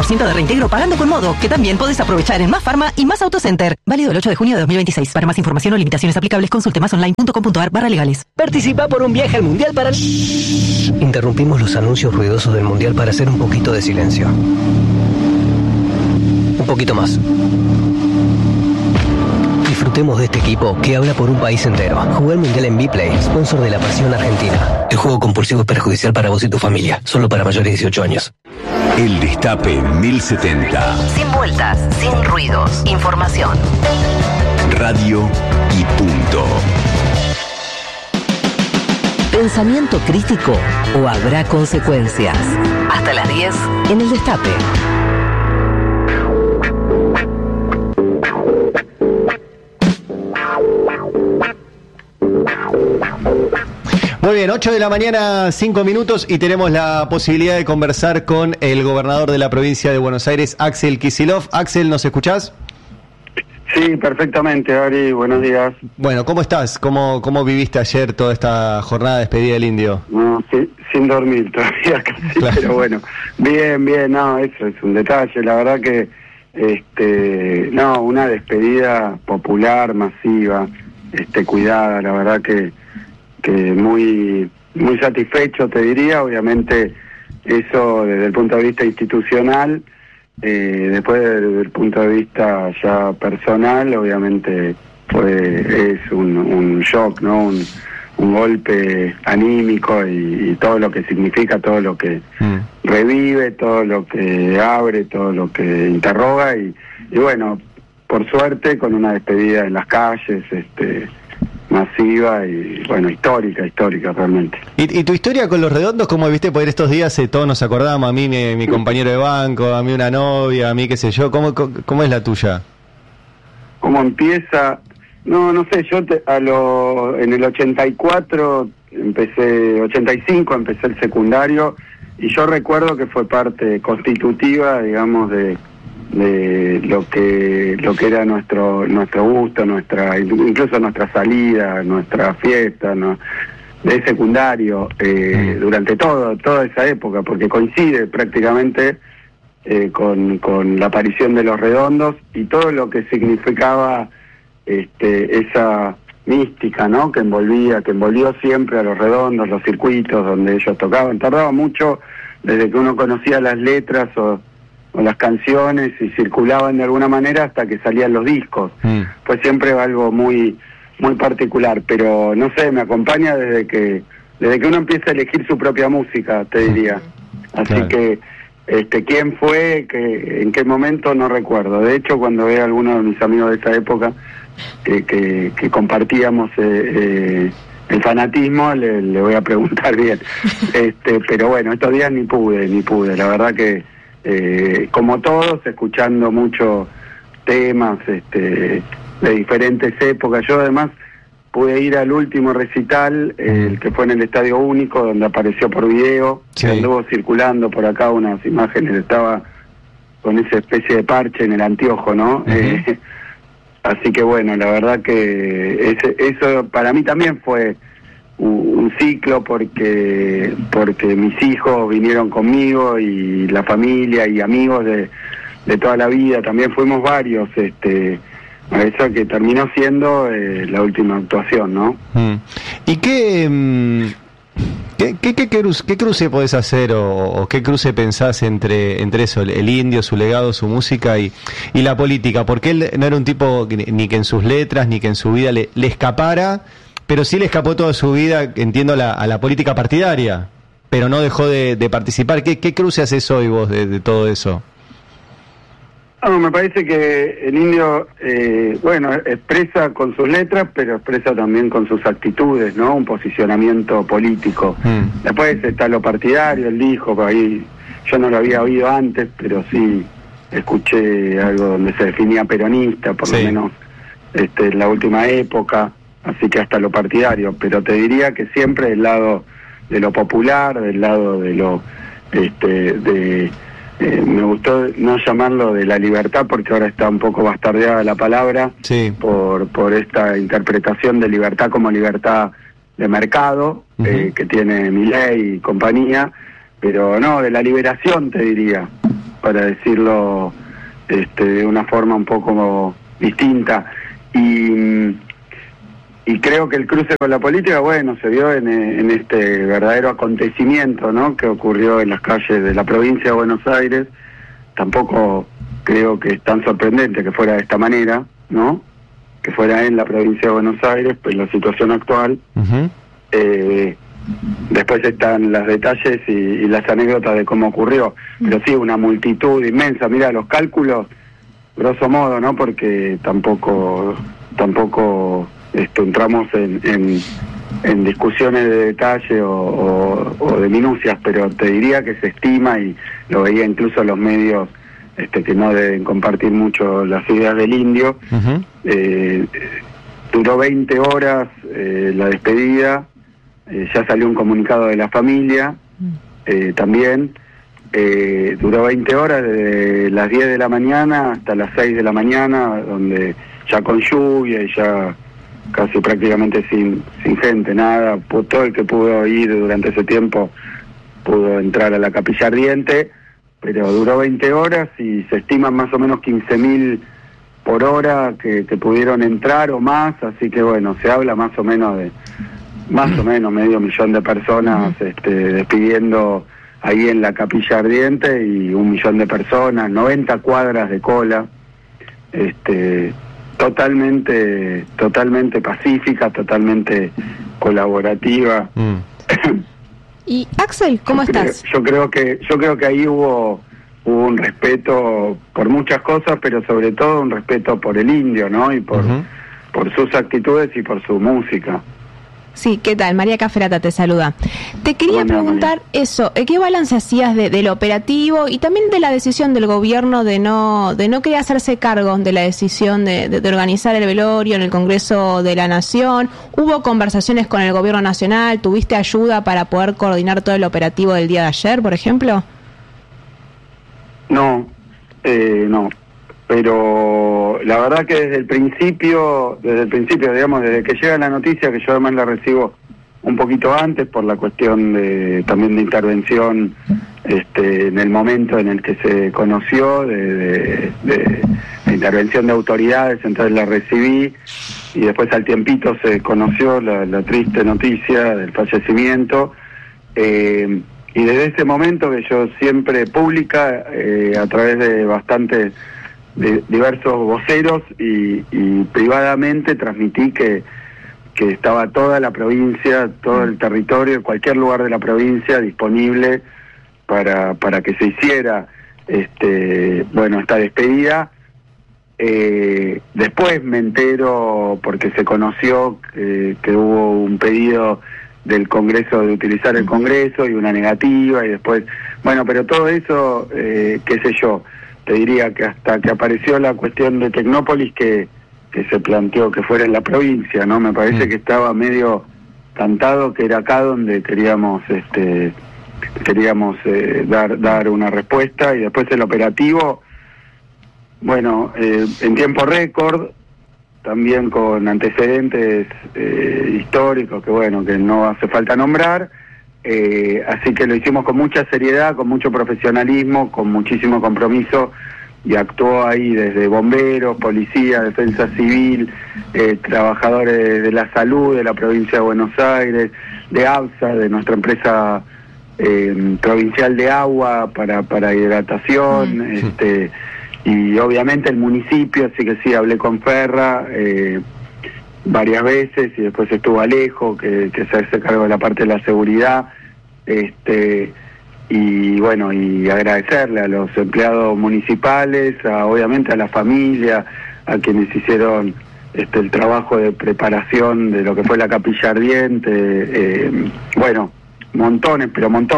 50% de reintegro pagando con Modo, que también podés aprovechar en Más Pharma y Más Autocenter. Válido el 8 de junio de 2026. Para más información o limitaciones aplicables, consulte masonline.com.ar/legales. Participa por un viaje al Mundial para... Interrumpimos los anuncios ruidosos del Mundial para hacer un poquito de silencio. Un poquito más. Disfrutemos de este equipo que habla por un país entero. Juega el Mundial en Vplay, sponsor de la Pasión Argentina. El juego compulsivo es perjudicial para vos y tu familia. Solo para mayores de 18 años. El Destape 1070. Sin vueltas, sin ruidos. Información. Radio y punto. ¿Pensamiento crítico o habrá consecuencias? Hasta las 10 en El Destape. Muy bien, 8 de la mañana, 5 minutos, y tenemos la posibilidad de conversar con el gobernador de la provincia de Buenos Aires, Axel Kicillof. Axel, ¿nos escuchás? Sí, perfectamente, Ari, buenos días. Bueno, ¿cómo estás? ¿Cómo viviste ayer toda esta jornada de despedida del Indio? No, sí, sin dormir todavía casi, claro. Pero bueno, bien, no, eso es un detalle, la verdad que, no, una despedida popular, masiva, cuidada, la verdad que muy satisfecho, te diría. Obviamente eso desde el punto de vista institucional, después desde el punto de vista ya personal, obviamente es un shock, ¿no? Un golpe anímico y todo lo que significa, todo lo que revive, todo lo que abre, todo lo que interroga y bueno, por suerte con una despedida en las calles, masiva y bueno, histórica realmente. ¿Y tu historia con Los Redondos, cómo viste? Por estos días todos nos acordamos, a mí mi compañero de banco, a mí una novia, a mí qué sé yo, ¿cómo es la tuya? ¿Cómo empieza? No sé, yo en el 85 empecé el secundario y yo recuerdo que fue parte constitutiva, digamos, de lo que era nuestro gusto, incluso nuestra salida, nuestra fiesta, ¿no? De secundario, durante toda esa época, porque coincide prácticamente con la aparición de Los Redondos y todo lo que significaba esa mística, ¿no? que envolvió siempre a Los Redondos, los circuitos donde ellos tocaban. Tardaba mucho desde que uno conocía las letras o las canciones y circulaban de alguna manera hasta que salían los discos. Pues siempre algo muy particular, pero no sé, me acompaña desde que uno empieza a elegir su propia música, te diría. Así claro. Que quién fue, en qué momento, no recuerdo. De hecho, cuando veo a algunos de mis amigos de esa época que compartíamos el fanatismo, le voy a preguntar bien. Pero bueno, estos días ni pude. La verdad que como todos, escuchando muchos temas de diferentes épocas. Yo además pude ir al último recital, el que fue en el Estadio Único, donde apareció por video, sí. Anduvo circulando por acá unas imágenes, estaba con esa especie de parche en el anteojo, ¿no? Así que bueno, la verdad que eso para mí también fue un ciclo porque mis hijos vinieron conmigo y la familia y amigos de toda la vida, también fuimos varios, a eso que terminó siendo la última actuación, ¿no? ¿Y qué cruce podés hacer o qué cruce pensás entre eso, el Indio, su legado, su música y la política? Porque él no era un tipo ni que en sus letras ni que en su vida le escapara, pero sí le escapó toda su vida, entiendo, a la política partidaria, pero no dejó de participar. ¿Qué cruce haces hoy vos de todo eso? Me parece que el Indio, expresa con sus letras, pero expresa también con sus actitudes, ¿no? Un posicionamiento político. Después está lo partidario, él dijo, por ahí yo no lo había oído antes, pero sí escuché algo donde se definía peronista, por lo menos en la última época. Así que hasta lo partidario, pero te diría que siempre del lado de lo popular, del lado de lo me gustó no llamarlo de la libertad, porque ahora está un poco bastardeada la palabra, sí. por esta interpretación de libertad como libertad de mercado, que tiene Milei y compañía, pero no, de la liberación, te diría, para decirlo de una forma un poco distinta. Y creo que el cruce con la política, bueno, se dio en este verdadero acontecimiento, ¿no?, que ocurrió en las calles de la provincia de Buenos Aires. Tampoco creo que es tan sorprendente que fuera de esta manera, ¿no?, que fuera en la provincia de Buenos Aires, pues la situación actual. Uh-huh. Después están los detalles y las anécdotas de cómo ocurrió. Pero sí, una multitud inmensa. Mira, los cálculos, grosso modo, ¿no?, porque tampoco entramos en discusiones de detalle o de minucias, pero te diría que se estima, y lo veía incluso los medios que no deben compartir mucho las ideas del indio. Uh-huh. Duró 20 horas la despedida, ya salió un comunicado de la familia también. Duró 20 horas, desde las 10 de la mañana hasta las 6 de la mañana, donde ya con lluvia y ya casi prácticamente sin gente, nada. Todo el que pudo ir durante ese tiempo pudo entrar a la Capilla Ardiente, pero duró 20 horas y se estiman más o menos 15.000 por hora que pudieron entrar o más, así que bueno, se habla más o menos medio millón de personas despidiendo ahí en la Capilla Ardiente, y 1 millón de personas, 90 cuadras de cola, totalmente pacífica, totalmente colaborativa. Y Axel, ¿cómo estás? Yo creo que ahí hubo un respeto por muchas cosas, pero sobre todo un respeto por el indio, ¿no? Y por sus actitudes y por su música. Sí, ¿qué tal? María Caferata te saluda. Te quería preguntar eso, ¿qué balance hacías del operativo y también de la decisión del gobierno de no querer hacerse cargo de la decisión de organizar el velorio en el Congreso de la Nación? ¿Hubo conversaciones con el gobierno nacional? ¿Tuviste ayuda para poder coordinar todo el operativo del día de ayer, por ejemplo? No, pero la verdad que desde el principio, digamos, desde que llega la noticia, que yo además la recibo un poquito antes por la cuestión también de intervención en el momento en el que se conoció, de intervención de autoridades, entonces la recibí, y después al tiempito se conoció la triste noticia del fallecimiento, y desde ese momento que yo siempre pública, a través de diversos voceros y privadamente transmití que estaba toda la provincia, todo el territorio, cualquier lugar de la provincia disponible para que se hiciera esta despedida. Después me entero, porque se conoció que hubo un pedido del Congreso de utilizar el Congreso y una negativa, y después, bueno, pero todo eso, qué sé yo, te diría que hasta que apareció la cuestión de Tecnópolis que se planteó que fuera en la provincia, ¿no? Me parece que estaba medio cantado que era acá donde queríamos dar una respuesta, y después el operativo, bueno, en tiempo récord, también con antecedentes históricos que bueno, que no hace falta nombrar, así que lo hicimos con mucha seriedad, con mucho profesionalismo, con muchísimo compromiso, y actuó ahí desde bomberos, policía, defensa civil, trabajadores de la salud de la provincia de Buenos Aires, de ABSA, de nuestra empresa provincial de agua para hidratación, y obviamente el municipio, así que sí, hablé con Ferra varias veces, y después estuvo Alejo, que se hace cargo de la parte de la seguridad, y bueno, y agradecerle a los empleados municipales, obviamente a la familia, a quienes hicieron el trabajo de preparación de lo que fue la Capilla Ardiente, bueno, montones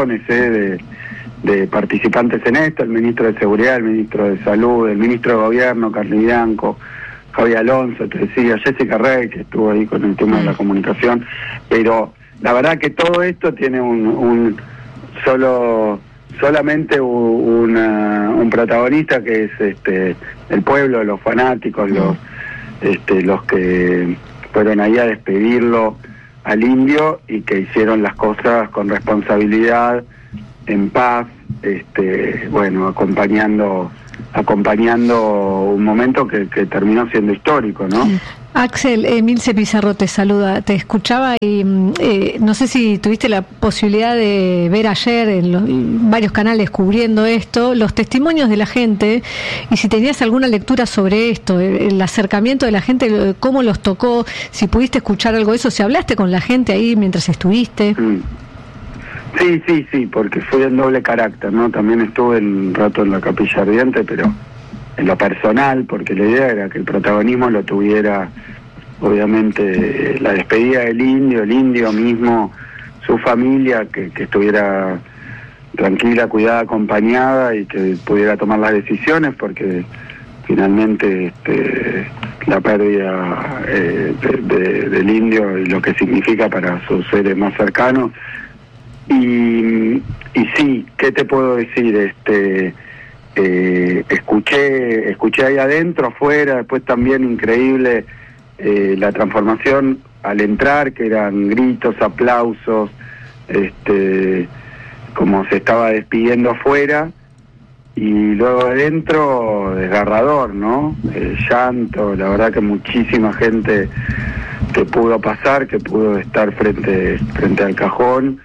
de participantes en esto, el ministro de Seguridad, el ministro de Salud, el ministro de Gobierno, Carly Bianco, Javier Alonso, te decía, Jessica Rey, que estuvo ahí con el tema de la comunicación, pero la verdad que todo esto tiene solamente un protagonista, que es el pueblo, los fanáticos, los que fueron ahí a despedirlo al indio y que hicieron las cosas con responsabilidad, en paz, bueno, acompañando un momento que terminó siendo histórico, ¿no? Axel, Milce Pizarro te saluda, te escuchaba y no sé si tuviste la posibilidad de ver ayer en varios canales cubriendo esto, los testimonios de la gente, y si tenías alguna lectura sobre esto, el acercamiento de la gente, cómo los tocó, si pudiste escuchar algo de eso, si hablaste con la gente ahí mientras estuviste. Sí, porque fui en doble carácter, ¿no? También estuve un rato en la Capilla Ardiente, pero en lo personal, porque la idea era que el protagonismo lo tuviera, obviamente, la despedida del indio, el indio mismo, su familia, que estuviera tranquila, cuidada, acompañada y que pudiera tomar las decisiones, porque finalmente la pérdida del indio y lo que significa para sus seres más cercanos. Y sí, ¿qué te puedo decir? Escuché ahí adentro, afuera, después también increíble la transformación al entrar, que eran gritos, aplausos, como se estaba despidiendo afuera, y luego adentro desgarrador, ¿no? Llanto, la verdad que muchísima gente que pudo pasar, que pudo estar frente al cajón.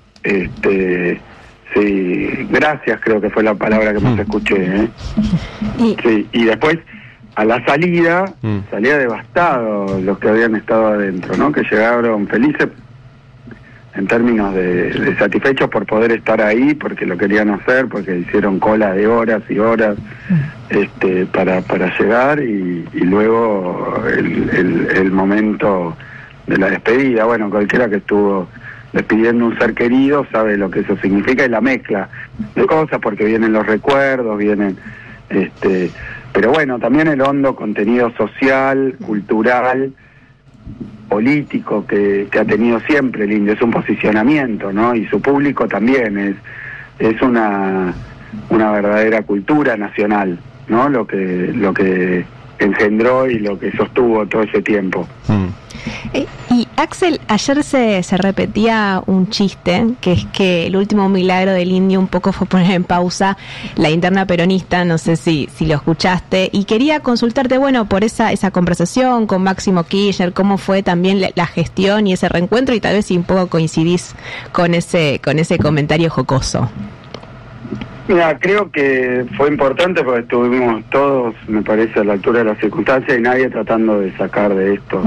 Sí, gracias, creo que fue la palabra que más escuché, Sí, y después a la salía devastado los que habían estado adentro, ¿no? Que llegaron felices en términos de satisfechos por poder estar ahí, porque lo querían hacer, porque hicieron cola de horas y horas para llegar, y luego el momento de la despedida. Bueno, cualquiera que estuvo despidiendo un ser querido sabe lo que eso significa, y la mezcla de cosas, porque vienen los recuerdos, pero bueno, también el hondo contenido social, cultural, político que ha tenido siempre el indio. Es un posicionamiento, ¿no? Y su público también es una verdadera cultura nacional, ¿no? Lo que engendró y lo que sostuvo todo ese tiempo. Y Axel, ayer se repetía un chiste, que es que el último milagro del indio un poco fue poner en pausa la interna peronista, no sé si lo escuchaste, y quería consultarte, bueno, por esa conversación con Máximo Kirchner, cómo fue también la gestión y ese reencuentro, y tal vez si un poco coincidís con ese comentario jocoso. Mira, creo que fue importante porque estuvimos todos, me parece, a la altura de las circunstancias, y nadie tratando de sacar de esto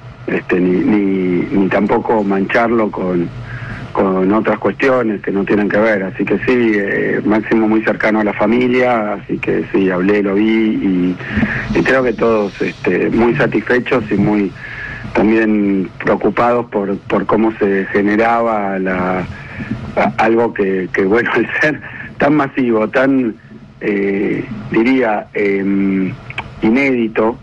ni tampoco mancharlo con otras cuestiones que no tienen que ver. Así que sí, Máximo muy cercano a la familia, así que sí, hablé, lo vi, y creo que todos muy satisfechos y muy también preocupados por cómo se generaba algo que bueno, al ser tan masivo, tan diría inédito.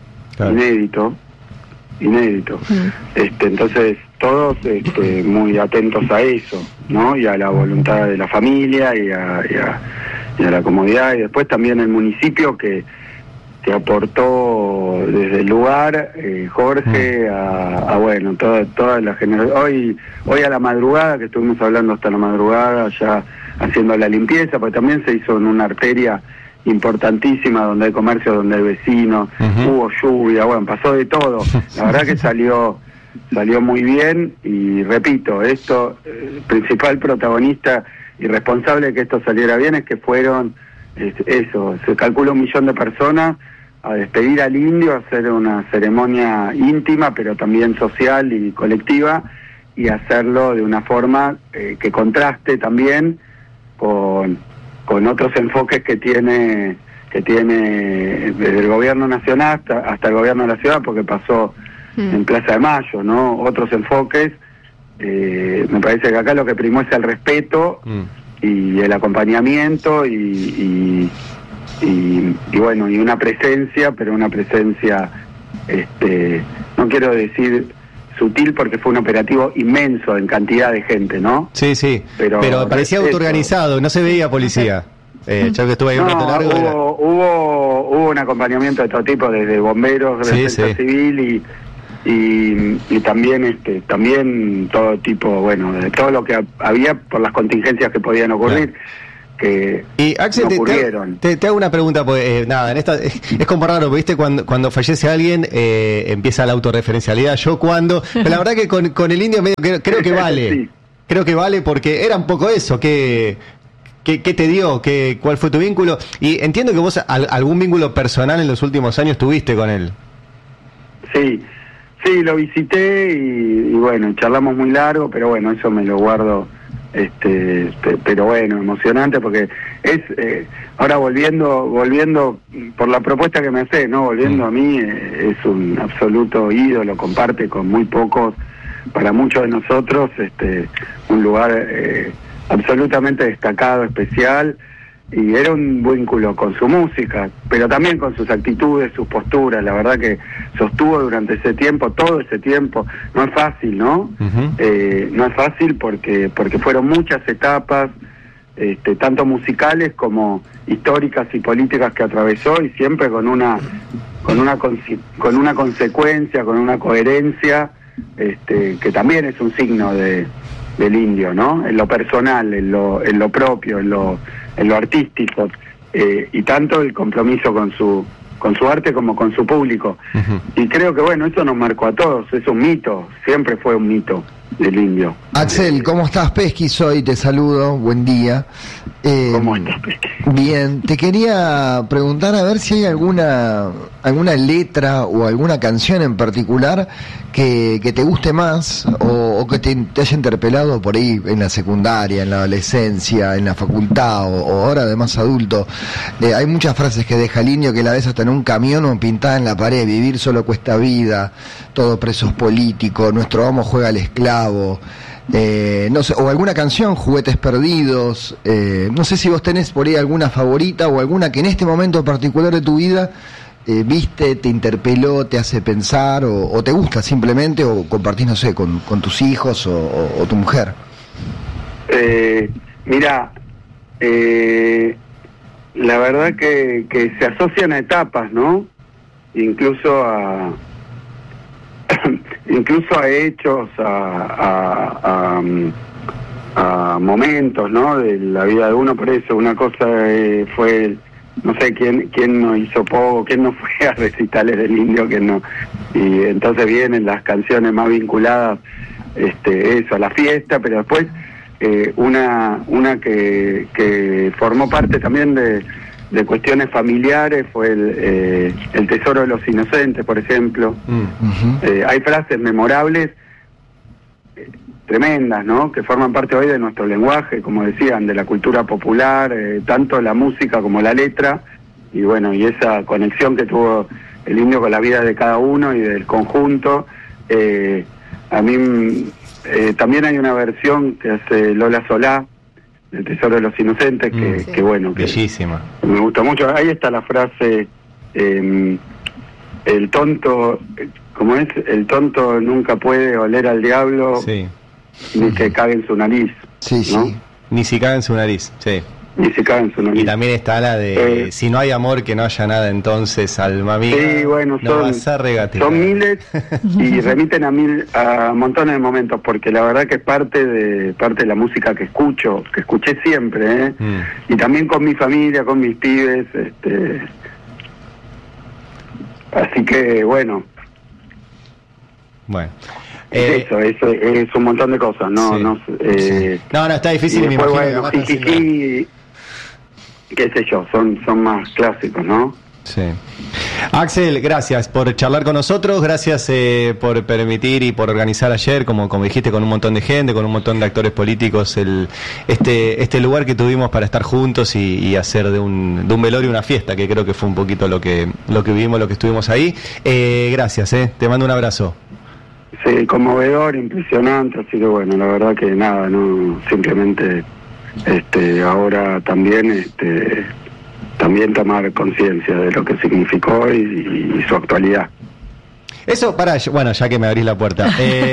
Entonces todos muy atentos a eso, ¿no? Y a la voluntad de la familia y a la comodidad, y después también el municipio que aportó desde el lugar, Jorge, bueno, toda la generación. Hoy a la madrugada, que estuvimos hablando hasta la madrugada, ya haciendo la limpieza, porque también se hizo en una arteria importantísima, donde hay comercio, donde hay vecinos, hubo lluvia, bueno, pasó de todo. La verdad que salió muy bien, y repito, esto, principal protagonista y responsable de que esto saliera bien es que fueron, se calcula 1 millón de personas a despedir al indio, a hacer una ceremonia íntima, pero también social y colectiva, y hacerlo de una forma que contraste también con otros enfoques que tiene desde el gobierno nacional hasta el gobierno de la ciudad, porque pasó en Plaza de Mayo, ¿no? Otros enfoques. Me parece que acá lo que primó es el respeto y el acompañamiento y bueno, y una presencia, pero una presencia, no quiero decir sutil, porque fue un operativo inmenso en cantidad de gente, ¿no? Sí, pero parecía autoorganizado, no se veía policía. Ya que estuve ahí un rato largo. Hubo un acompañamiento de todo tipo, desde bomberos, defensa civil y también todo tipo, bueno, de todo lo que había por las contingencias que podían ocurrir. que y Axel, no ocurrieron. te hago una pregunta, porque nada, en esta es como raro, ¿viste? Cuando fallece alguien empieza la autorreferencialidad, yo cuando, pero la verdad que con el Indio medio creo que vale, Sí. creo que vale porque era un poco eso, ¿qué te dio? ¿Cuál fue tu vínculo? Y entiendo que vos algún vínculo personal en los últimos años tuviste con él. Sí, lo visité y bueno, charlamos muy largo, pero bueno, eso me lo guardo, pero bueno, emocionante porque es, ahora volviendo por la propuesta que me hace, ¿no? Volviendo a mí, es un absoluto ídolo, comparte con muy pocos, para muchos de nosotros, un lugar absolutamente destacado, especial, y era un vínculo con su música, pero también con sus actitudes, sus posturas. La verdad que sostuvo durante ese tiempo, todo ese tiempo. No es fácil, ¿no? Uh-huh. No es fácil porque fueron muchas etapas, tanto musicales como históricas y políticas que atravesó, y siempre con una consecuencia, con una coherencia, que también es un signo del Indio, ¿no? En lo personal, en lo propio, en lo artístico, y tanto el compromiso con su arte como con su público. Uh-huh. Y creo que bueno, eso nos marcó a todos, es un mito, siempre fue un mito del Indio. Axel, ¿cómo estás? Pesqui soy, te saludo, buen día. ¿Cómo estás, Pesqui? Bien, te quería preguntar a ver si hay alguna letra o alguna canción en particular que te guste más o que te haya interpelado por ahí en la secundaria, en la adolescencia, en la facultad o ahora de más adulto. Hay muchas frases que deja el Indio que la ves hasta en un camión o pintada en la pared: vivir solo cuesta vida, todo preso es político, nuestro amo juega al esclavo. No sé, o alguna canción, Juguetes Perdidos, no sé si vos tenés por ahí alguna favorita o alguna que en este momento particular de tu vida viste, te interpeló, te hace pensar o te gusta simplemente, o compartís, no sé, con tus hijos o tu mujer. Mira, la verdad que se asocian a etapas, ¿no? Incluso a hechos, a momentos, ¿no? De la vida de uno. Por eso una cosa fue, no sé quién no hizo poco, quién no fue a recitales del Indio, quién no, y entonces vienen las canciones más vinculadas, eso, a la fiesta, pero después una que formó parte también de cuestiones familiares fue el Tesoro de los Inocentes, por ejemplo. Uh-huh. Hay frases memorables, tremendas, ¿no? Que forman parte hoy de nuestro lenguaje, como decían, de la cultura popular, tanto la música como la letra, y bueno, y esa conexión que tuvo el Indio con la vida de cada uno y del conjunto. A mí también hay una versión que hace Lola Solá, El Tesoro de los Inocentes, que bueno, que bellísima, me gusta mucho. Ahí está la frase, el tonto, ¿cómo es? El tonto nunca puede oler al diablo, sí, ni que cague en su nariz. Sí, ¿no? sí. ni si cae en su nariz, sí. Ni se cague en su nariz. Y también está la de si no hay amor, que no haya nada, entonces, alma mía, Sí, bueno, no vas a regatear. son miles y remiten a montones de momentos, porque la verdad que es parte de la música que escuché siempre, y también con mi familia, con mis pibes, así que bueno. Eso es un montón de cosas, ¿no? Sí. No, está difícil, y me después, imagino. bueno, Jijiji, qué sé yo, son más clásicos, ¿no? Sí. Axel, gracias por charlar con nosotros, gracias por permitir y por organizar ayer, como dijiste, con un montón de gente, con un montón de actores políticos, este lugar que tuvimos para estar juntos y hacer de un velorio una fiesta, que creo que fue un poquito lo que vivimos, lo que estuvimos ahí. Gracias, te mando un abrazo. Sí, conmovedor, impresionante, así que bueno, la verdad que nada, no, simplemente ahora también tomar conciencia de lo que significó y su actualidad. Eso, bueno, ya que me abrís la puerta,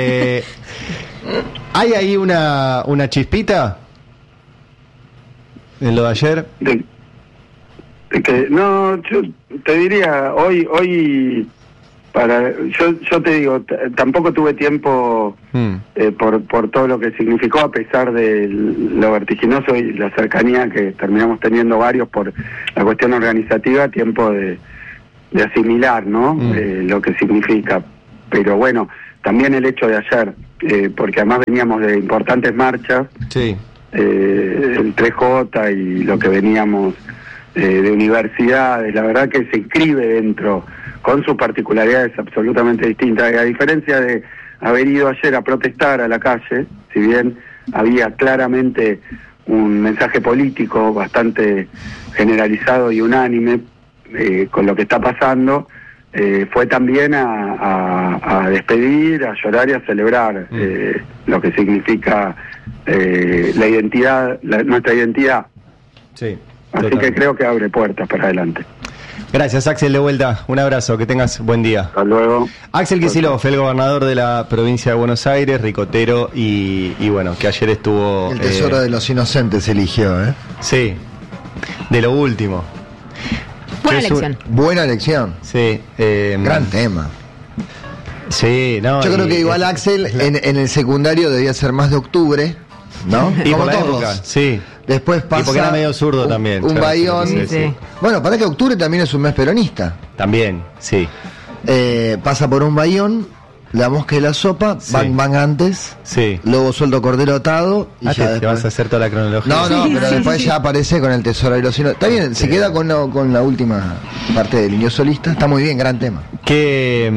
¿hay ahí una chispita en lo de ayer? No, yo te diría, hoy Yo te digo, tampoco tuve tiempo por todo lo que significó, a pesar de lo vertiginoso y la cercanía que terminamos teniendo varios por la cuestión organizativa, tiempo de asimilar, ¿no? Lo que significa. Pero bueno, también el hecho de ayer, porque además veníamos de importantes marchas, sí. El 3J y lo que veníamos de universidades, la verdad que se inscribe dentro, con sus particularidades absolutamente distintas, y a diferencia de haber ido ayer a protestar a la calle, si bien había claramente un mensaje político bastante generalizado y unánime con lo que está pasando, fue también a despedir, a llorar y a celebrar lo que significa la identidad, nuestra identidad. Sí, así totalmente. que creo que abre puertas para adelante. Gracias, Axel, de vuelta. Un abrazo, que tengas buen día. Hasta luego. Axel Kicillof, el gobernador de la provincia de Buenos Aires, ricotero, y bueno, que ayer estuvo... El tesoro de los inocentes eligió, ¿eh? Sí, de lo último. Buena elección. Buena elección. Sí. Gran tema. Sí, no. Yo creo que igual Axel en el secundario debía ser más de octubre, ¿no? Y como por la todos. época, sí. Después pasa. Y porque era medio zurdo también. Un Bayón. Sí. Bueno, para que octubre también es un mes peronista. También, sí. Pasa por un Bayón, La Mosca y la Sopa, Sí. Van antes, Sí. Lobo Sueldo Cordero Atado. Y ya Te después... vas a hacer toda la cronología. No, pero después ya aparece con el Tesoro de los Inocentes. Está bien, se queda con la última parte del Niño Solista. Está muy bien, gran tema. Que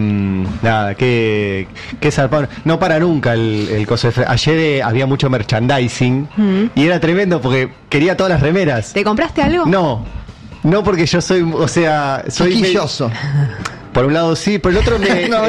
zarpado. No para nunca el coso de ayer había mucho merchandising y era tremendo porque quería todas las remeras. ¿Te compraste algo? No porque yo soy, o sea, soy Chiquilloso. por un lado sí, por el otro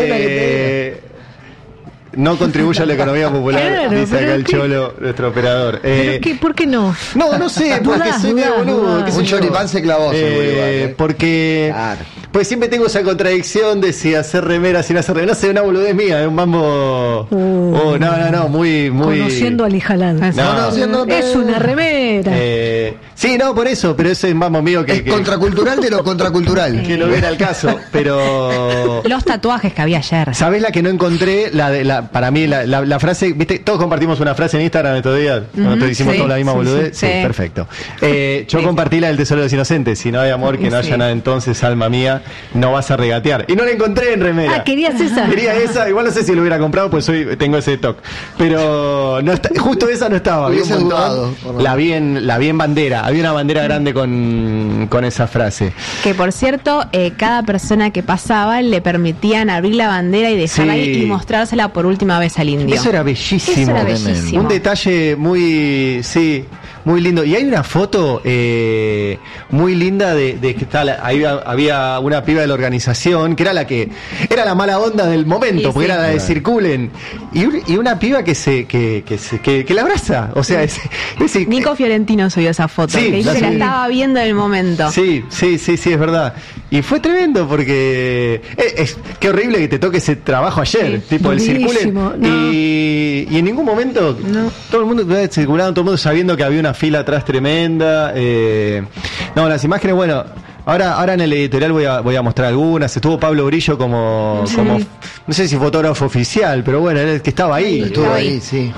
no contribuye a la economía popular, Claro, dice acá pero el ¿qué? Cholo, nuestro operador. ¿Por qué no? No sé, porque soy medio boludo. qué sé Un yo. choripán se clavó, seguro, Porque Claro. pues siempre tengo esa contradicción de si hacer remera, si no hacer remera. No sé, una boludez mía, un mambo. No, muy. Conociendo al hijalado. Es una remera. Sí, no, por eso, pero ese es un mambo mío Es contracultural de lo contracultural. que no viene al caso. Pero. Los tatuajes que había ayer. ¿Sabés la que no encontré? Para mí, la frase, ¿viste? Todos compartimos una frase en Instagram estos días. Nosotros hicimos sí, toda la misma sí, boludez. sí. Sí, perfecto. Yo compartí la del Tesoro de los Inocentes. Si no hay amor, que no haya nada entonces, alma mía, no vas a regatear. Y no la encontré en remera. ¿Querías esa? Quería esa, igual no sé si lo hubiera comprado, pues hoy tengo ese toque. Pero no está, justo esa no estaba. Había un Hubiese montón. dudado, por lo La vi en bandera. Había una bandera grande con esa frase. Que por cierto, cada persona que pasaba le permitían abrir la bandera y dejarla Sí. ahí y mostrársela por última vez al indio. Eso era bellísimo. Eso era bellísimo. Un detalle muy lindo. Y hay una foto muy linda de que ahí había una piba de la organización que era la mala onda del momento, Sí, porque sí. era la de circulen. Y una piba que la abraza. O sea, Nico Fiorentino subió esa foto, Sí, que dice la que la subí. estaba viendo en el momento. Sí, es verdad. Y fue tremendo porque qué horrible que te toque ese trabajo ayer, Sí, tipo el durísimo, circulen. no. Y en ningún momento todo el mundo circulando, todo el mundo sabiendo que había una fila atrás tremenda. Las imágenes, bueno, ahora en el editorial voy a mostrar algunas. Estuvo Pablo Brillo como no sé si fotógrafo oficial, pero bueno, era el que estaba ahí. Estuvo ahí, sí.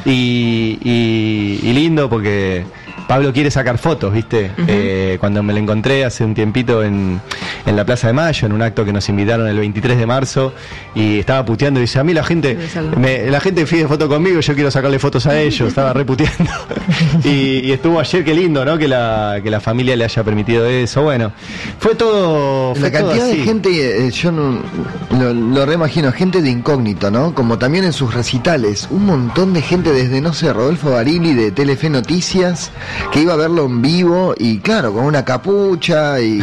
Y lindo porque Pablo quiere sacar fotos, ¿viste? Cuando me lo encontré hace un tiempito en la Plaza de Mayo, en un acto que nos invitaron el 23 de marzo, y estaba puteando y dice, a mí la gente pide foto conmigo, yo quiero sacarle fotos a ellos, estaba reputeando. y estuvo ayer, qué lindo, ¿no? Que la familia le haya permitido eso. Bueno, fue todo La cantidad así. de gente, yo no lo reimagino, gente de incógnito, ¿no? Como también en sus recitales, un montón de gente desde, no sé, Rodolfo Barili de Telefe Noticias, que iba a verlo en vivo y claro, con una capucha y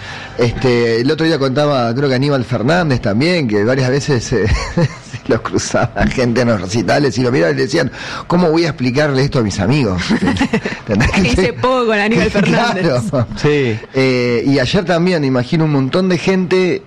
el otro día contaba, creo que Aníbal Fernández también, que varias veces se los cruzaba gente en los recitales y lo miraban y le decían, ¿cómo voy a explicarle esto a mis amigos? Hice poco con Aníbal Fernández. Claro. Sí. Y ayer también, imagino un montón de gente,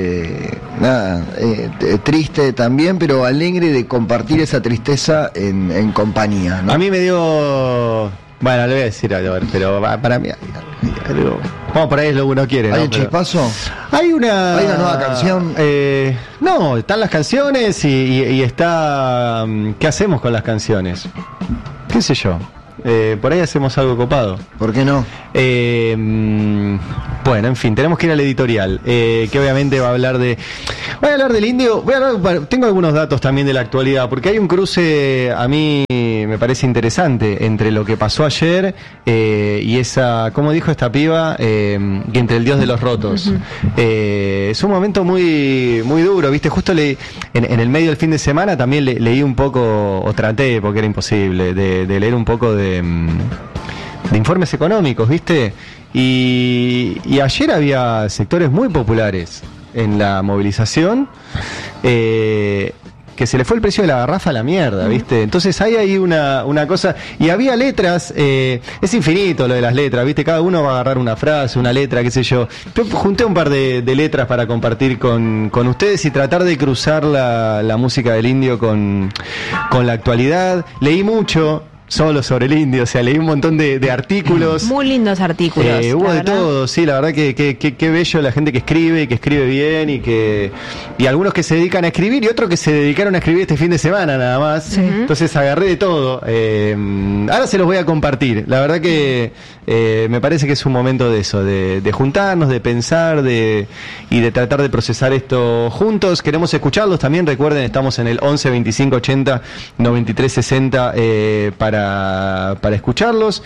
triste también, pero alegre de compartir esa tristeza en compañía, ¿no? A mí me dio Bueno, le voy a decir algo, a ver, pero para mí... Vamos, por ahí es lo que uno quiere, ¿no? ¿Hay un chispazo? ¿Hay una nueva canción? No, están las canciones y está... ¿Qué hacemos con las canciones? ¿Qué sé yo? Por ahí hacemos algo copado. ¿Por qué no? Bueno, en fin, tenemos que ir al editorial, que obviamente va a hablar de... Voy a hablar del indio, tengo algunos datos también de la actualidad, porque hay un cruce, a mí me parece interesante, entre lo que pasó ayer y esa, ¿cómo dijo esta piba? Que entre el dios de los rotos. Es un momento muy muy duro, ¿viste? Justo en el medio del fin de semana también leí un poco, o traté, porque era imposible, de leer un poco de informes económicos, ¿viste? Y ayer había sectores muy populares en la movilización que se le fue el precio de la garrafa a la mierda, ¿viste? Entonces hay ahí una cosa, y había letras, es infinito lo de las letras, ¿viste? Cada uno va a agarrar una frase, una letra, qué sé yo. Yo junté un par de letras para compartir con ustedes y tratar de cruzar la música del indio con la actualidad. Leí mucho solo sobre el indio, o sea, leí un montón de artículos. Muy lindos artículos. Hubo de todo, sí, la verdad que bello la gente que escribe bien y algunos que se dedican a escribir y otros que se dedicaron a escribir este fin de semana nada más. Sí. Entonces agarré de todo. Ahora se los voy a compartir. La verdad que me parece que es un momento de eso, de juntarnos, de pensar y de tratar de procesar esto juntos. Queremos escucharlos también, recuerden, estamos en el 11 25 80 93 60 para escucharlos,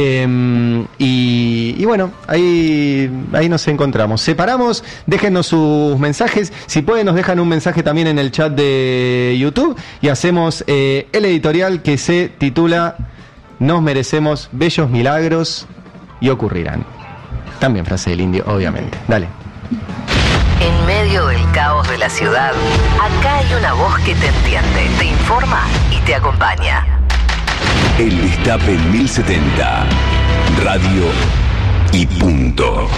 y bueno, ahí nos encontramos. Separamos, déjennos sus mensajes, si pueden nos dejan un mensaje también en el chat de YouTube y hacemos el editorial que se titula Nos merecemos bellos milagros y ocurrirán. También frase del indio, obviamente. Dale. En medio del caos de la ciudad, acá hay una voz que te entiende, te informa y te acompaña. El Destape 1070. Radio y punto.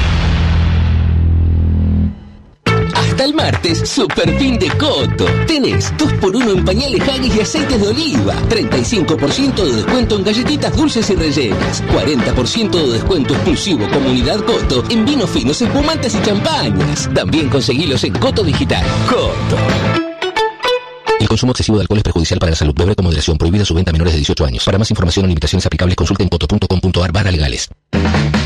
Hasta el martes, super fin de Coto. Tenés 2x1 en pañales, Haggis y aceites de oliva. 35% de descuento en galletitas dulces y rellenas. 40% de descuento exclusivo Comunidad Coto en vinos finos, espumantes y champañas. También conseguilos en Coto Digital. Coto. El consumo excesivo de alcohol es perjudicial para la salud. Beber con moderación. Prohibida su venta a menores de 18 años. Para más información o limitaciones aplicables, consulten coto.com.ar/legales.